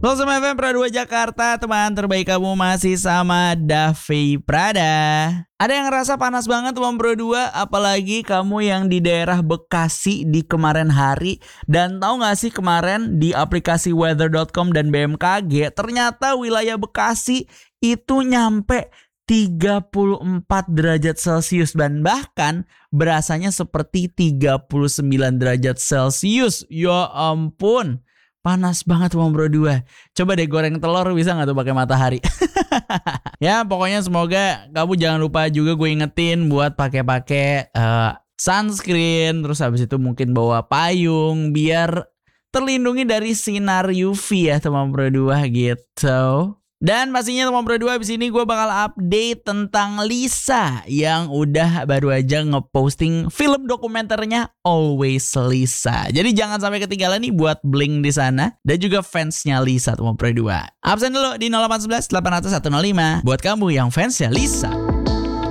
Langsung FM Pro 2 Jakarta, teman terbaik kamu masih sama Davi Prada. Ada yang ngerasa panas banget teman Pro 2, apalagi kamu yang di daerah Bekasi di kemarin hari. Dan tahu gak sih kemarin di aplikasi weather.com dan BMKG, ternyata wilayah Bekasi itu nyampe 34 derajat Celcius dan bahkan berasanya seperti 39 derajat Celcius. Ya ampun. Panas banget teman Bro 2. Coba deh goreng telur bisa gak tuh pakai matahari? Ya pokoknya semoga kamu jangan lupa juga gue ingetin buat pakai sunscreen. Terus habis itu mungkin bawa payung biar terlindungi dari sinar UV ya teman Bro 2 gitu. Dan pastinya teman Bro 2 abis ini gue bakal update tentang Lisa yang udah baru aja ngeposting film dokumenternya Always Lisa. Jadi jangan sampai ketinggalan nih buat Blink di sana dan juga fansnya Lisa teman Bro 2. Absen dulu di 0811 800 105 buat kamu yang fansnya Lisa.